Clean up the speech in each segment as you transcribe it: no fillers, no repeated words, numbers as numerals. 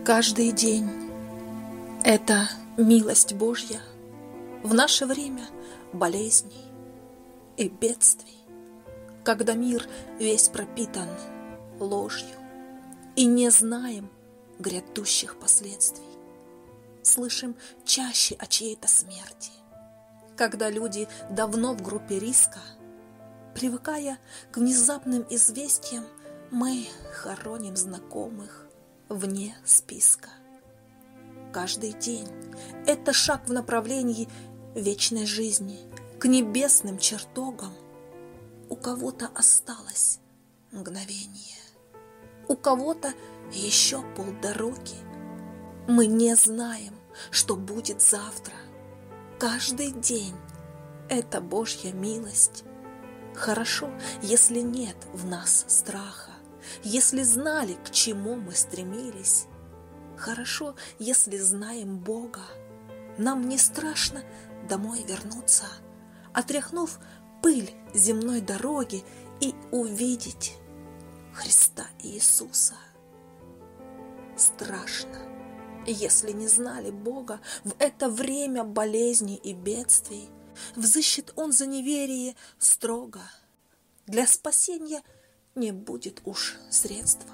Каждый день — это милость Божья в наше время болезней и бедствий, когда мир весь пропитан ложью и не знаем грядущих последствий. Слышим чаще о чьей-то смерти, когда люди давно в группе риска. Привыкая к внезапным известиям, мы хороним знакомых вне списка. Каждый день — это шаг в направлении вечной жизни, к небесным чертогам. У кого-то осталось мгновение, у кого-то еще полдороги. Мы не знаем, что будет завтра. Каждый день — это Божья милость. Хорошо, если нет в нас страха, если знали, к чему мы стремились. Хорошо, если знаем Бога. Нам не страшно домой вернуться, отряхнув пыль земной дороги и увидеть Христа Иисуса. Страшно, если не знали Бога в это время болезней и бедствий. Взыщет Он за неверие строго. Для спасения не будет уж средства.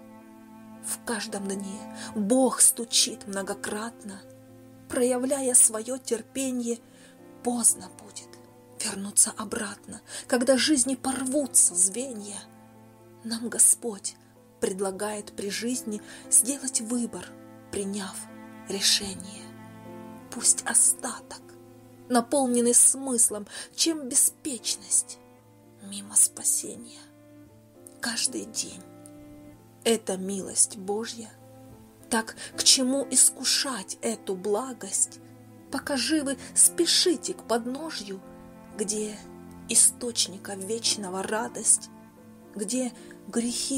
В каждом дне Бог стучит многократно, проявляя свое терпение. Поздно будет вернуться обратно, когда жизни порвутся звенья. Нам Господь предлагает при жизни сделать выбор, приняв решение. Пусть остаток, наполненный смыслом, чем беспечность, мимо спасения. Каждый день — это милость Божья. Так к чему искушать эту благость, пока живы спешите к подножью, где источника вечного радость, где грехи